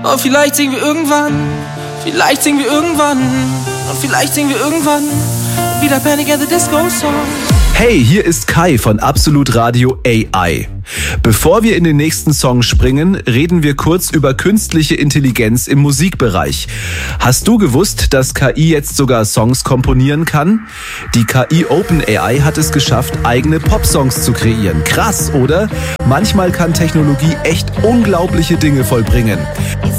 Oh, vielleicht singen wir irgendwann, und vielleicht singen wir irgendwann wieder Panic at the Disco Song. Hey, hier ist Kai von Absolut Radio AI. Bevor wir in den nächsten Song springen, reden wir kurz über künstliche Intelligenz im Musikbereich. Hast du gewusst, dass KI jetzt sogar Songs komponieren kann? Die KI OpenAI hat es geschafft, eigene Popsongs zu kreieren. Krass, oder? Manchmal kann Technologie echt unglaubliche Dinge vollbringen.